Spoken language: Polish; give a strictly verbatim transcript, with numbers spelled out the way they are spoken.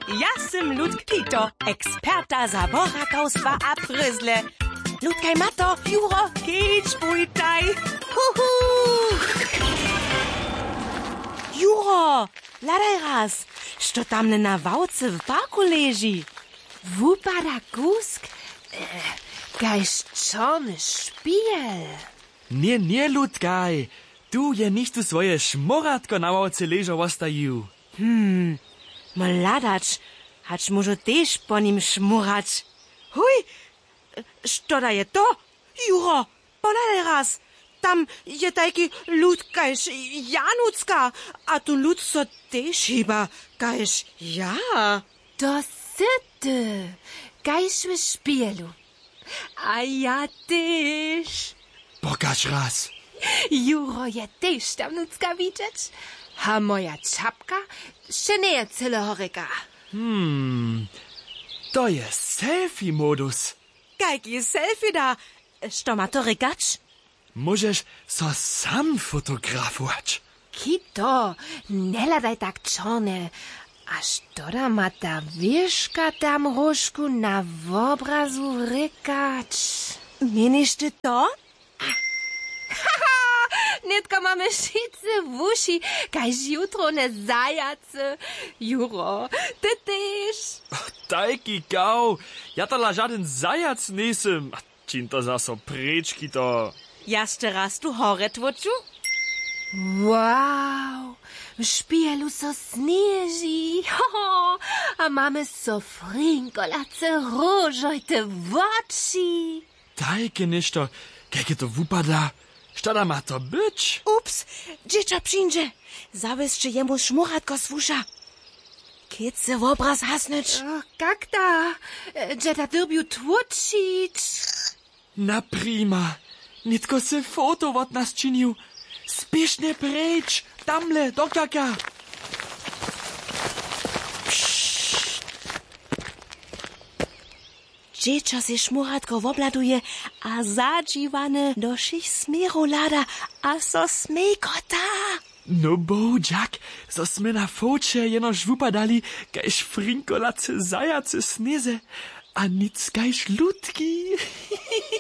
Ja sam Ludk Kito, eksperta zaborakowstwa a pryzle. Ludkaj mato, Juro, kicz bujtaj. Huhu! Juro, ladaj raz, što tamne na wałce w parku leży? Wupada gusk, äh, gajś czony szpiel. Nie, nie, Ludkaj. Tu je nichtu swoje šmoratko na ławce leżo ostaju. Hmm, mladacz, hacz może też po nim szmurać. Huj, što da je to? Juro, poladaj raz. Tam je taki lud kajż Janucka, a tu lud so też chyba kajż ja. To syty, gajś w szpielu. A ja też. Pokaż raz. Juro je też tam nucka widzieć. A moja czapka še nie je celohoreka. Hmm, to je selfie-modus. Kajki selfie da, što ma to rekacz? Możesz so sam fotografować. Kito, nie ladaj tak czone. A što da ma ta wieszka tam rożku na obrazu rekacz? Meniš ty to? Netko mamy šice v uši, kajž jutro ne zajace. Juro, ty też. Tajki gau, ja to la żaden zajac nisem. A čin to zaso prečki to. Jeszcze raz tu hore tvoču? Wow, w szpielu so snieży. Ho, a mamy so frinkolace różojte w oczy. Tajki ništo, kajke to wupadla. Šta ma to być? Ups, dziecko przyjdzie. Zawieszcie jemu szmuratko z usza. Kiedy se w obraz hasnąć? O, jak da? Gdzie ta derbiu tłuczyć? Na prima. Nitko se foto od nas činił. Spiesznie precz. Tamle, do kaka. Dziecko se szmuratko wobladuje, a zadziwane do szich smieru lada, a so smejkota. No bo, Jack, so sme na foče jenož wupadali, kajž frinkolace zajace sneze, a nic kajž ludki.